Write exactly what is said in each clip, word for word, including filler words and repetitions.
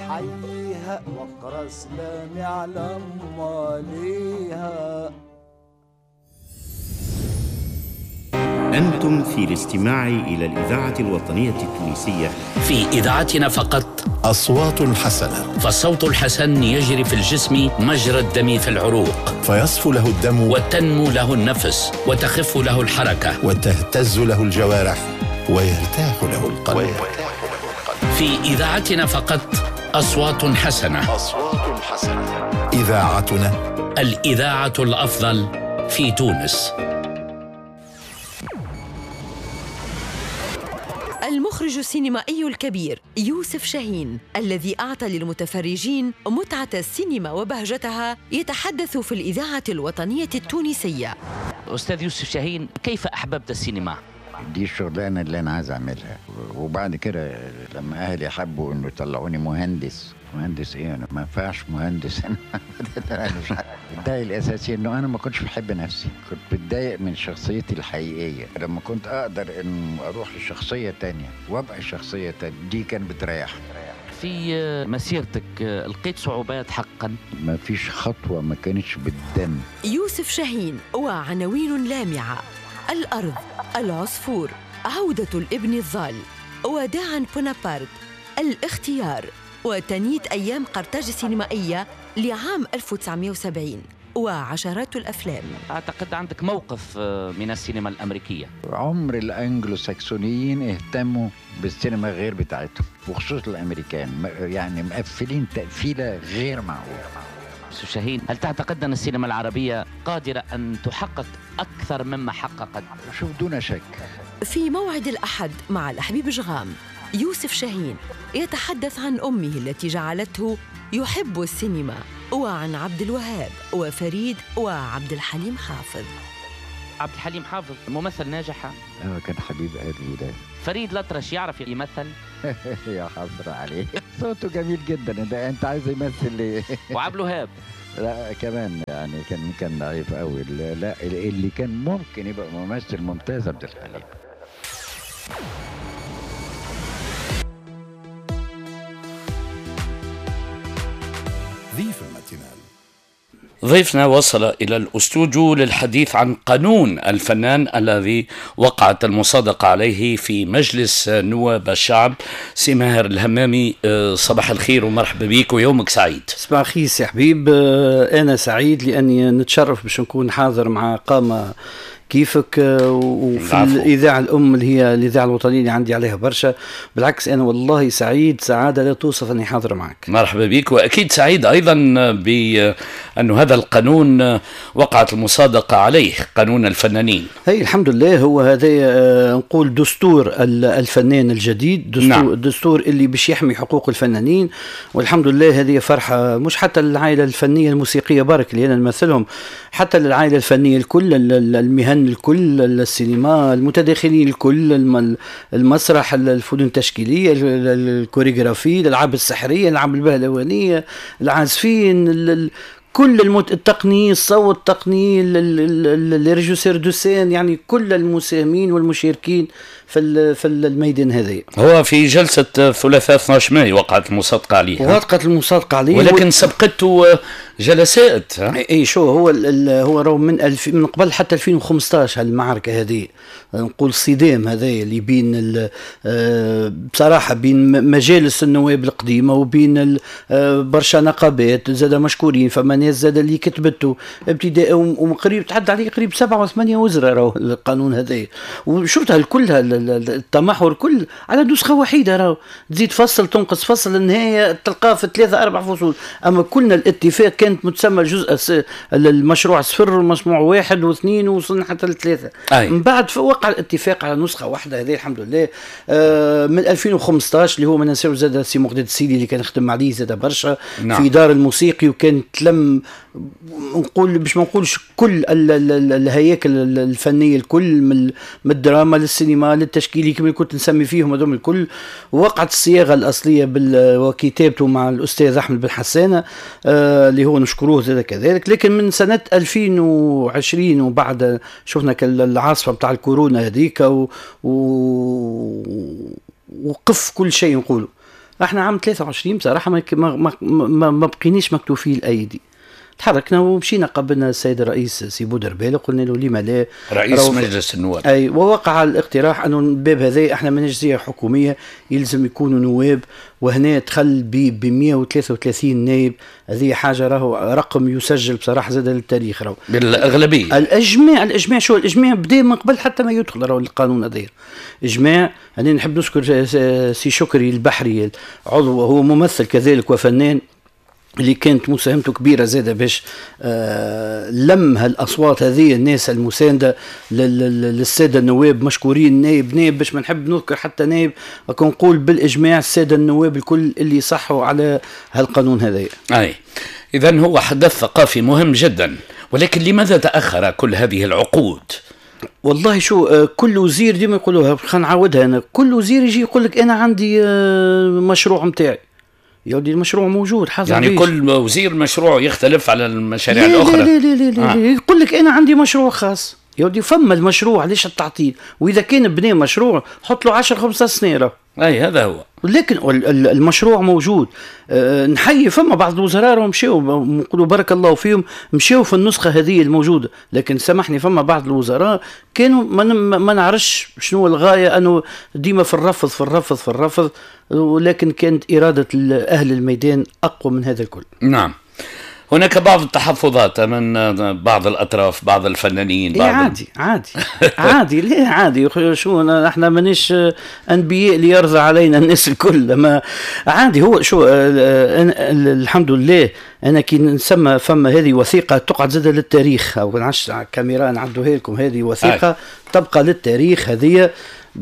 حيها وقرا سلامي على ماليها. أنتم في الاستماع إلى الإذاعة الوطنية التونسية. في إذاعتنا فقط أصوات حسنة، فالصوت الحسن يجري في الجسم مجرى الدم في العروق، فيصفو له الدم وتنمو له النفس وتخف له الحركة وتهتز له الجوارح ويرتاح له القلب. في إذاعتنا فقط أصوات حسنة. أصوات حسنة، إذاعتنا الإذاعة الأفضل في تونس. المخرج السينمائي الكبير يوسف شاهين الذي أعطى للمتفرجين متعة السينما وبهجتها يتحدث في الإذاعة الوطنية التونسية. أستاذ يوسف شاهين، كيف أحببت السينما؟ دي الشغلانة اللي أنا عايز أعملها، وبعد كده لما أهلي حبوا إنه يطلعوني مهندس. مهندس إيه؟ أنا ما ينفعش مهندس. أنا مش الداعي الأساسي إنه أنا ما كنتش بحب نفسي، كنت بتضايق من شخصيتي الحقيقية. لما كنت أقدر إنه أروح لشخصية تانية وأبقى شخصية تانية، دي كانت بتريح. في مسيرتك لقيت صعوبات حقا؟ ما فيش خطوة ما كانتش بالدم. يوسف شاهين وعناوين لامعة: الأرض، العصفور، عودة الابن الضال، وداعا بونابرت، الاختيار، وتنيت أيام قرطاج السينمائية لعام ألف وتسعمائة وسبعين، وعشرات الأفلام. أعتقد عندك موقف من السينما الأمريكية. عمر الأنجلو ساكسونيين اهتموا بالسينما غير بتاعتهم، وخصوصا الأمريكان، يعني مقفلين تقفيلة غير معقولة. يوسف شاهين، هل تعتقد أن السينما العربية قادرة أن تحقق أكثر مما حققت؟ شوف، دون شك. في موعد الأحد مع الحبيب جغام، يوسف شاهين يتحدث عن أمه التي جعلته يحب السينما، وعن عبد الوهاب وفريد وعبد الحليم حافظ. عبد الحليم حافظ ممثل ناجح. اه، كان حبيب قلبي ده. فريد الأطرش يعرف يمثل؟ يا حسرة عليه، صوته جميل جدا. ده انت عايز يمثل ليه؟ وعبد الوهاب لا كمان يعني كان كان ضعيف قوي. لا، اللي كان ممكن يبقى ممثل ممتاز عبد الحليم. ضيف الماتينال. ضيفنا وصل إلى الأستوديو للحديث عن قانون الفنان الذي وقعت المصادقة عليه في مجلس نواب الشعب. سي ماهر الهمامي، صباح الخير ومرحبا بك ويومك سعيد. صباح الخير سي حبيب، أنا سعيد لأني نتشرف باش نكون حاضر مع قامة كيفك وفي العفو. الإذاعة الأم اللي هي الإذاعة الوطنية اللي عندي عليها برشا. بالعكس أنا والله سعيد سعادة لا توصف أني حاضر معك. مرحبا بك، وأكيد سعيد أيضا بأن هذا القانون وقعت المصادقة عليه، قانون الفنانين. هي الحمد لله، هو هذا نقول دستور الفنان الجديد، دستور, نعم. دستور اللي باش يحمي حقوق الفنانين، والحمد لله هذه فرحة مش حتى للعائلة الفنية الموسيقية بارك اللي أنا نمثلهم، حتى للعائلة الفنية الكل، المهن الكل، السينما، المتداخلين الكل، المسرح، الفنون التشكيلية، الكوريغرافي، الألعاب السحرية، الألعاب البهلوانية، العازفين، كل المت... التقني، الصوت التقني، الريجيسور دو سين، يعني كل المساهمين والمشاركين في في الميدان هذا. هو في جلسة ثلاثاء اثني عشر مايو وقعت المصادقة عليه. وقعت المصادقة عليه، ولكن و... سبقته جلسات. اي شو هو ال... هو رو من الف... من قبل حتى ألفين وخمسة عشر المعركة هذه، نقول الصدام هذا اللي بين ال... بصراحة بين مجالس النواب القديمة وبين برشا نقابات زاد مشكورين، فما ناس زاد اللي كتبته ابتداء وقريب تعدى عليه قريب سبعة وثمانية وزراء راهو القانون هذا، وشفتها الكلها التمحور كل على نسخة وحيدة، راهو تزيد فصل تنقص فصل، النهاية تلقاه في ثلاثة أربع فصول. أما كلنا الاتفاق كانت متسمى الجزء المشروع صفر والمشروع واحد واثنين وصلنا حتى لثلاثة. من بعد وقع الاتفاق على نسخة واحدة هذه الحمد لله. آه من ألفين وخمسة عشر اللي هو من نسير زاد سي مقداد السيدي اللي كان يخدم عليه زاد برشا. نعم. في دار الموسيقي، وكان تلم نقول باش ما نقولش كل الهياكل الفنية الكل، من الدراما للسينما للتشكيلي كما كنت نسمي فيهم هذوم الكل. وقعت الصياغة الأصلية وكتابته مع الأستاذ أحمد بن حسانة آه اللي هو نشكروه زاد كذلك. لكن من سنة ألفين وعشرين وبعد شفنا العاصفة بتاع الكورونا هذيك و... و... وقف كل شيء نقوله. احنا عام ثلاثة وعشرين بصراحه ما ما ما, ما بقينيش مكتوفي الايدي. تحركنا ومشينا قبلنا السيد الرئيس سي بودربالة قلنا له لما لا رئيس مجلس النواب. اي ووقع الاقتراح انه الباب هذا احنا من جزيره حكوميه يلزم يكونوا نواب، وهنا دخل ب مئة وثلاثة وثلاثين نائب. هذه حاجه راهو رقم يسجل بصراحه زاد للتاريخ راهو بالاغلبيه. الاجماع الاجماع شو الاجماع بدا من قبل حتى ما يدخل راهو القانون هذا اجماع. انا نحب نشكر سي شكري البحري عضو هو ممثل كذلك وفنان اللي كانت مساهمته كبيرة زادة باش آه لم هالأصوات هذه الناس المساندة للسادة النواب. مشكورين نائب نائب باش ما نحب نذكر حتى نائب أكون نقول بالإجماع السادة النواب الكل اللي صحوا على هالقانون هذا. أي إذن هو حدث ثقافي مهم جدا، ولكن لماذا تأخر كل هذه العقود؟ والله شو آه كل وزير ديما يقولوها، خلينا نعاودها أنا، كل وزير يجي يقول لك أنا عندي آه مشروع متاعي. يودي المشروع موجود حاضر يعني بيش. كل وزير مشروع يختلف على المشاريع لا الأخرى. لا لا لا لا آه. يقول لك أنا عندي مشروع خاص. يودي فما المشروع ليش التعطيل؟ وإذا كان بني مشروع حط له عشر خمسة سنين. أي هذا هو. لكن المشروع موجود. أه نحيي فما بعض الوزراء مشيوا نقولوا بارك الله فيهم مشيوا في النسخة هذه الموجودة، لكن سامحني فما بعض الوزراء كانوا ما, ما نعرفش شنو الغاية، أنه ديما في الرفض في الرفض في الرفض، ولكن كانت إرادة أهل الميدان أقوى من هذا الكل. نعم. هناك بعض التحفظات من بعض الأطراف، بعض الفنانين، بعض إيه عادي عادي عادي ليه عادي شو احنا مانيش أنبياء ليرضى علينا الناس الكل، ما عادي. هو شو الحمد لله أنا كي نسمى فما هذه وثيقة تقعد زادة للتاريخ، أو نعش كاميرا نعدوها لكم، هذه وثيقة تبقى للتاريخ هذه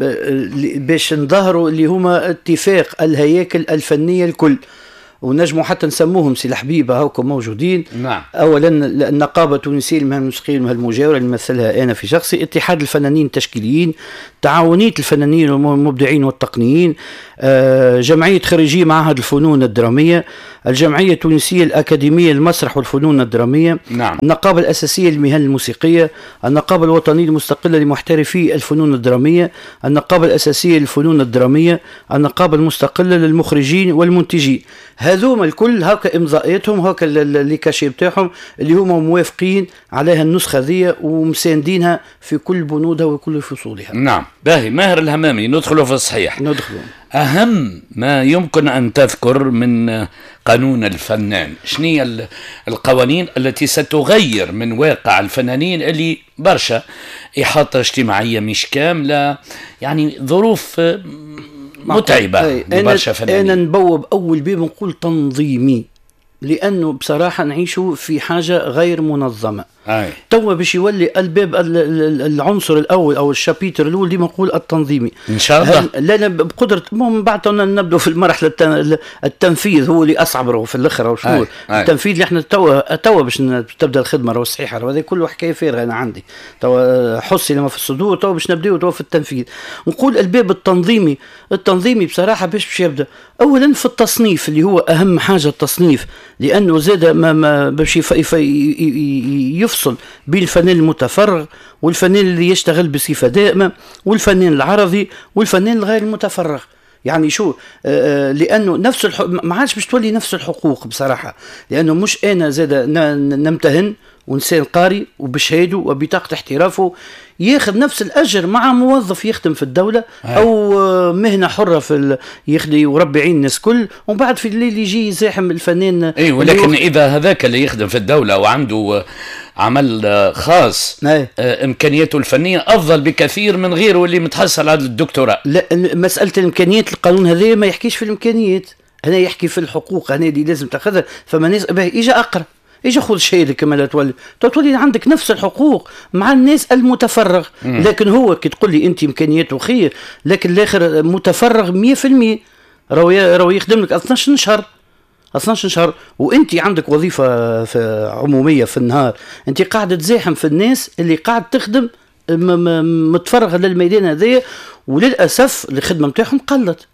باش نظهروا اللي هما اتفاق الهياكل الفنية الكل، ونجموا حتى نسموهم سي الحبيبه هاكم موجودين. نعم. اولا النقابه التونسيه للمهن الموسيقيه والمهن المجاوره اللي نمثلها انا في شخصي، اتحاد الفنانين التشكيليين، تعاونيه الفنانين والمبدعين والتقنيين، جمعيه خريجي معهد الفنون الدراميه، الجمعيه التونسيه الاكاديميه للمسرح والفنون الدراميه. نعم. النقابه الاساسيه للمهن الموسيقيه، النقابه الوطنيه المستقله لمحترفي الفنون الدراميه، النقابه الاساسيه للفنون الدراميه، النقابه المستقله للمخرجين والمنتجين. هذوما الكل هاكا امضاءاتهم هاكا اللي كاشي بتاعهم اللي هم موافقين عليها النسخة ذي ومساندينها في كل بنودها وكل فصولها. نعم. باهي ماهر الهمامي، ندخلوا في الصحيح. ندخلوا. أهم ما يمكن أن تذكر من قانون الفنان، شنية القوانين التي ستغير من واقع الفنانين اللي برشا إحاطة اجتماعية مش كاملة، يعني ظروف متعبة لبرشا فنانين. أنا نبوب أول باب نقول تنظيمي، لأنه بصراحة نعيشوا في حاجة غير منظمة. أي. توا باش يولي الباب العنصر الأول أو الشابيتر الأول ديما نقول التنظيمي إن شاء الله. لا لا بقدرة من بعد نبدأ في المرحلة التنفيذ هو اللي أصعب في الآخر وشو التنفيذ اللي احنا توا توا باش تبدأ الخدمة راهو صحيحة، هذا كله حكاية فارغة أنا عندي توا حسي لما في الصدور توا باش نبدأ توا في التنفيذ. نقول الباب التنظيمي التنظيمي بصراحة باش باش يبدأ أولا في التصنيف اللي هو أهم حاجة التصنيف، لأنه زاد ما ما باش يفصل بين الفنان المتفرغ والفنان اللي يشتغل بصفة دائمة والفنان العرضي والفنان الغير المتفرغ. يعني شو آه لأنه نفس الح... ما عادش باش تولي نفس الحقوق بصراحة، لأنه مش أنا زاد نمتهن وإنسان قاري وبشهاده وبطاقة احترافه ياخذ نفس الأجر مع موظف يخدم في الدولة أو مهنة حرة في ال... يخدي وربي عين الناس كل، ومن بعد في الليل يجي يزاحم الفنان. أي ولكن إذا هذاك اللي يخدم في الدولة وعنده عمل خاص أي. إمكانياته الفنية أفضل بكثير من غيره اللي متحصل على الدكتوراه. لا مسألة الإمكانيات القانون هذا ما يحكيش في الإمكانيات، هنا يحكي في الحقوق، هنا اللي لازم تاخذها. فما ناس إجا أقرأ إيش خذ شهادة كما لا تولي تولي عندك نفس الحقوق مع الناس المتفرغ. مم. لكن هو كي تقول لي أنت إمكانياته خير، لكن الآخر متفرغ مية في المية راهو راهو يخدم لك اثناش شهر اثناش شهر وأنت عندك وظيفة في عمومية في النهار، أنت قاعدة تزاحم في الناس اللي قاعد تخدم متفرغة للميدان هذايا، وللأسف الخدمة متاعهم قلت.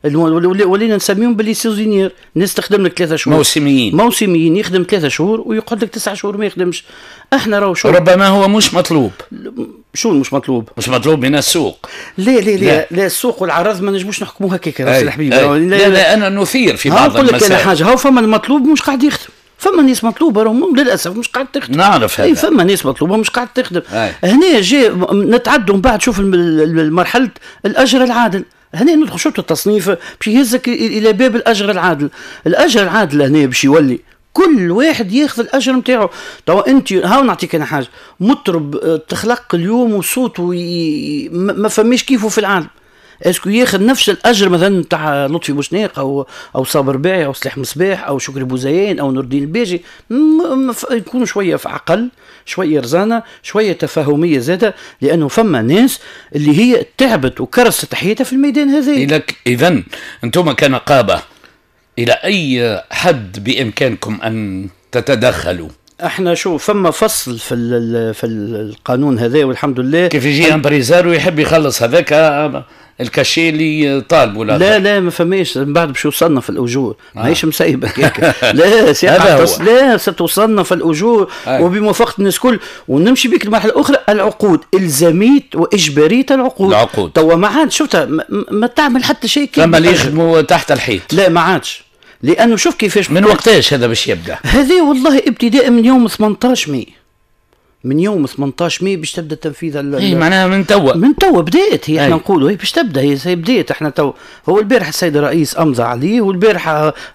ولينا نسميهم باللي سيزونير، ناس تخدم لك ثلاثة شهور موسميين موسميين يخدم ثلاثة شهور ويقعد لك تسعة شهور ما يخدمش. احنا راهو شو ربما هو مش مطلوب. شو مش مطلوب؟ مش مطلوب من السوق. لا لا لا لا, لا السوق والعرض ما نجموش نحكموها هكاك يا حبيبي. لا, لا, لا انا نثير في بعض المسائل. نقول لك انا حاجه، هاو فما المطلوب مش قاعد يخدم، فما ناس مطلوبه راهم للاسف مش قاعد تخدم. نعرف هذا. اي فما ناس مطلوبه مش قاعد تخدم. هنا جاي نتعدوا من بعد شوف مرحله الاجر العادل. هنا ندخل شوط التصنيف باش يهزك الى باب الاجر العادل. الاجر العادل هنا باش يولي كل واحد ياخذ الاجر نتاعو. توا انت هاو نعطيك انا حاجه، مطرب تخلق اليوم وصوته ي... ما فماش كيفه في العالم، اسكو ياخذ نفس الاجر مثلا نتاع لطفي بوشناق او او صابر باعي او صلاح مصباح او شكري بوزيان او نور الدين الباجي؟ يكونوا شويه في عقل، شويه رزانه، شويه تفاهميه زاده، لانه فما ناس اللي هي تعبت وكرست حياتها في الميدان هذا. اذا انتم كنقابه الى اي حد بامكانكم ان تتدخلوا؟ احنا شو فما فصل في في القانون هذا والحمد لله. كيف يجي امبريزار ويحب يخلص هذاك الكاشي اللي طالبوا؟ لا لا لا ما فماش، من بعد باش يوصلنا في الاجور. آه. ماهيش مسيبه هيك. لا سيادة لا ستوصلنا في الاجور وبموافقه الناس الكل، ونمشي بك المرحله الاخرى العقود الزاميه واجباريه العقود. العقود توا ما عاد شفتها ما, ما تعمل حتى شيء. لما اللي يخدموا تحت الحيط لا ما عادش، لانه شوف كيفاش من وقتاش هذا باش يبدا؟ هذه والله ابتداء من يوم ثمانية عشر ماي، من يوم ثمانية عشر ماي باش تبدا تنفيذ. اي معناها من توا من توا بدات هي. احنا نقولوا هي باش تبدا، هي بدات. احنا توا هو البارح السيد الرئيس امضى عليه، والبارح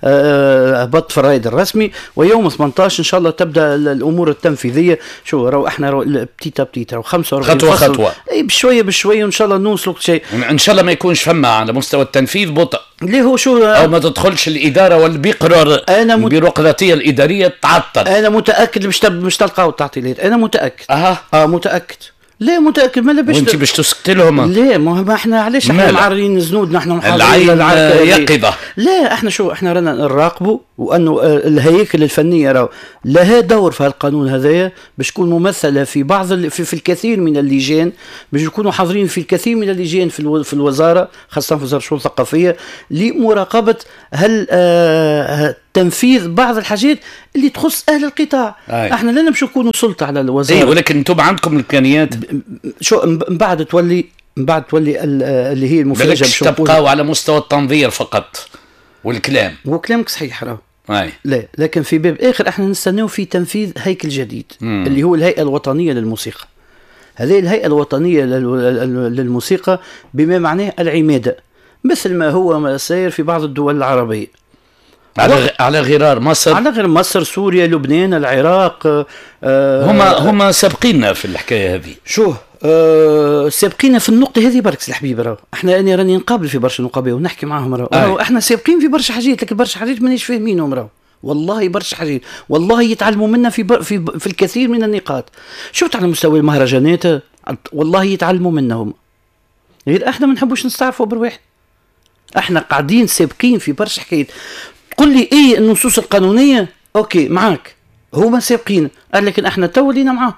هبط في الرايد الرسمي، ويوم ثمانية عشر ان شاء الله تبدا الامور التنفيذيه. شو راهو احنا راهو بتيتا بتيتا راهو خمسة وأربعين خطوه فصل. خطوه اي بشويه بشويه وان شاء الله نوصلوا لشيء. ان شاء الله ما يكونش فما على مستوى التنفيذ بطء، اللي هو شو او ما تدخلش الاداره والبيقرار انا مت... البيروقراطيه الاداريه تعطل. انا متاكد باش تب... مش تلقاو التعطيلات، انا متاكد. اها اه متاكد. لا متاكد ما باش وانت باش تسكت لهم؟ لا ما احنا علاش احنا معرين زنود، نحن محاضرين العين يقظه. لا احنا شو احنا رانا نراقبوا، وانه الهياكل الفنيه راهو لها دور في هالقانون هذايا باش تكون ممثله في بعض ال... في, في الكثير من اللجان، باش يكونوا حاضرين في الكثير من اللجان في, الو... في الوزاره، خاصه في وزاره الشؤون الثقافيه، لمراقبه هل آه... تنفيذ بعض الحاجات اللي تخص اهل القطاع. أي. احنا لا نمشي نكونوا سلطه على الوزاره. اي ولكن انتم عندكم الامكانيات. شو من بعد تولي من بعد تولي اللي هي المفاجاه باش تبقاو على مستوى التنظير فقط والكلام. وكلامك صحيح راهو. اي لا لكن في باب اخر احنا نستناو في تنفيذ هيكل جديد. مم. اللي هو الهيئه الوطنيه للموسيقى. هذه الهيئه الوطنيه للموسيقى بما معناه العماده، مثل ما هو ساير في بعض الدول العربيه على على غرار مصر، على غير مصر، سوريا، لبنان، العراق. آه هما هما سابقيننا في الحكايه هذه. شو آه سابقينا في النقطه هذه برك الحبيب. راهو احنا انا راني نقابل في برشا نقابه ونحكي معاهم. راهو احنا سابقين في برشا حاجات، لكن برشا حاجات مانيش فاهمينهم. راهو والله برشا حاجات والله يتعلموا منا في بر في في الكثير من النقاط. شفت على مستوى المهرجانات والله يتعلموا منهم، غير احنا ما نحبوش نستعرفوا برواحد. احنا قاعدين سابقين في برشا حكايات. قل لي ايه النصوص القانونيه اوكي معاك، هما سابقين، قال لكن احنا تو لينا معاهم،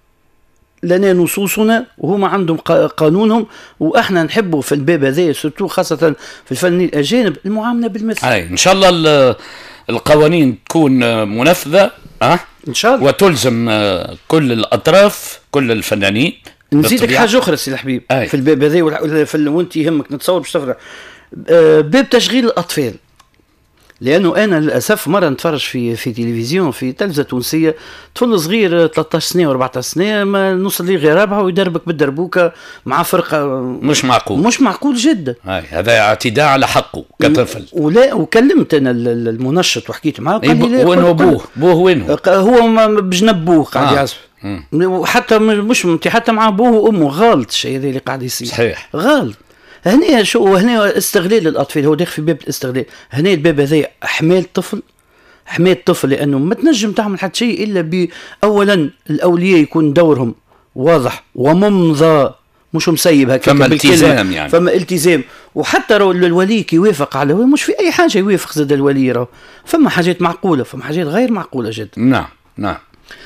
لنا نصوصنا وهما عندهم قانونهم، واحنا نحبوا في الباب هذا سورتو خاصه في الفنانين الاجانب المعامله بالمثل. اي ان شاء الله القوانين تكون منفذه اه ان شاء الله، وتلزم كل الاطراف كل الفنانين. نزيدك حاجه اخرى سي الحبيب أي. في الباب هذا وانت يهمك نتصور باش تفرح باب تشغيل الاطفال. لانه انا للاسف مره نتفرج في في تلفزيون في تلفزه تونسيه طفل صغير ثلاثة عشر سنه و14 سنه ما نوصل ليه غير رابعه ويدربك بالدربوكه مع فرقه مش معقول، مش معقول جدا. هاي هذا اعتداء على حقه كطفل. ولا وكلمت انا المنشط وحكيت معاه قال لي وين هو بوه بوه وينه؟ هو بجنب بوه قاعد آه. يعزف، وحتى مش حتى مع ابوه وامه. غلط الشيء هذا اللي قاعد يصير، صحيح غلط. هنا شو هنا استغلال الاطفال، هو داخل في باب الاستغلال. هنا الباب هذا حماية الطفل، حماية الطفل، لانه ما تنجم تعمل حتى شيء الا باولا الاولياء يكون دورهم واضح وممضى، مش مسيب هكا، فما التزام يعني، فما التزام. وحتى لو الولي كي يوافق على، مش في اي حاجه يوافق زاد الولي، راه فما حاجات معقوله، فما حاجات غير معقوله جدا. نعم نعم.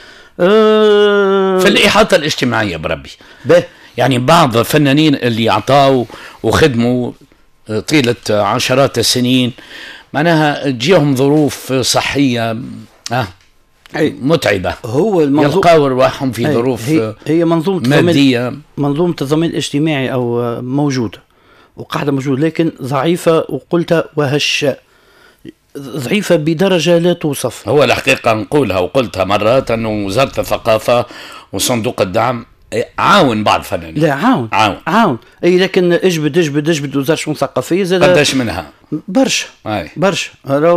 أه في الاحاطه الاجتماعيه بربي به. يعني بعض الفنانين اللي عطاوا وخدموا طيلة عشرات السنين، معناها تجيهم ظروف صحية آه متعبة، هو المنظوم يلقاو رواحهم في ظروف هي, هي منظومة مادية، منظومة الضمان الاجتماعي أو موجودة وقاعدة موجودة، لكن ضعيفة، وقلتها وهشة، ضعيفة بدرجة لا توصف. هو الحقيقة نقولها وقلتها مرات أنه وزارة الثقافة وصندوق الدعم عاون بعض الفنانين. لا عاون عاون عاون اي، لكن اجبد اجبد اجبد وزاره الشؤون الثقافيه زاد قداش منها؟ برشا أي. برشا.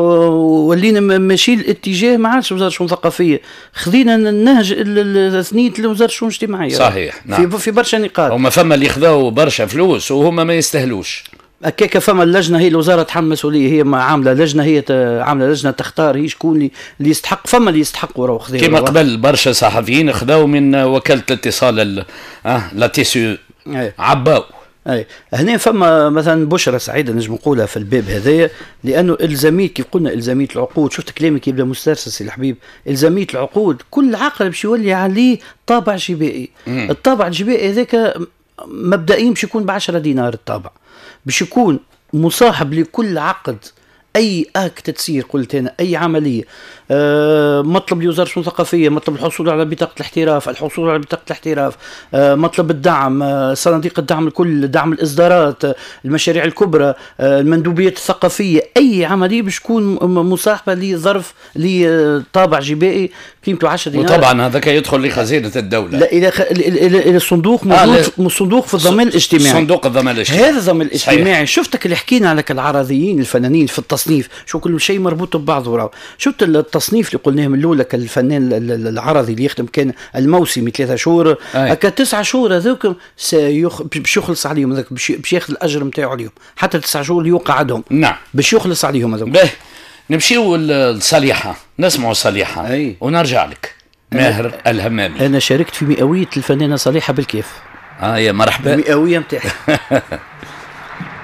ولينا ماشي الاتجاه، ما عادش وزاره الشؤون الثقافيه، خذينا النهج ثنيه لوزاره الشؤون الاجتماعيه. صحيح نعم. في في برشا نقاط. هما فما اللي خذاو برشا فلوس وهما ما يستاهلوش. هكاك فما اللجنه، هي الوزاره تحمل مسؤوليه، هي ما عامله لجنه، هي عامله لجنه تختار هي شكون اللي يستحق، فما اللي يستحقوا راهو خذوا. كما قبل برشا صحفيين خذاو من وكاله الاتصال اه لا تيسو عباو. اي هنا فما مثلا بشرى سعيده نجم نقولها في الباب هذايا، لانه الزاميه كيف قلنا الزاميه العقود، شفت كلامك يبدا مسترسل الحبيب، الزاميه العقود كل عقد باش يولي عليه طابع جبائي. الطابع الجبائي هذاك مبدئيا باش يكون ب عشرة دينار الطابع، باش يكون مصاحب لكل عقد، اي اكت تصير، قلت انا اي عمليه، أه مطلب لوزاره الشؤون الثقافيه، مطلب الحصول على بطاقه الاحتراف، الحصول على بطاقه الاحتراف، أه مطلب الدعم، أه صناديق الدعم الكل، دعم الاصدارات، أه المشاريع الكبرى، أه المندوبيات الثقافيه، اي عمليه باش تكون مصاحبه لظرف لطابع جبائي قيمته عشرة دينار. وطبعا هذاك يدخل لخزينه الدوله، لا الى خ... الى الصندوق موجود، آه الصندوق في الضمان الاجتماعي، صندوق الضمان الاجتماعي، هذا الضمان الاجتماعي. شفتك اللي حكينا على العراضيين الفنانين في التصنيف، شو كل شيء مربوط ببعضه. راهو شفت التصنيف اللي قلناه من الاولى، كالفنان العرضي اللي يخدم كان الموسمي ثلاثة شهور، هكا تسعة شهور هذوك سيخ... باش يخلص عليهم، هذاك باش ياخذ الاجر نتاعو عليهم، حتى تسعة شهور اللي يوقع عندهم نعم باش يخلص عليهم هذوك. باهي نمشيو لصالحه، نسمعوا صالحه أي. ونرجع لك ماهر الهمامي. انا شاركت في مئويه الفنانه صالحه بالكيف. اه يا مرحبا. المئويه نتاعها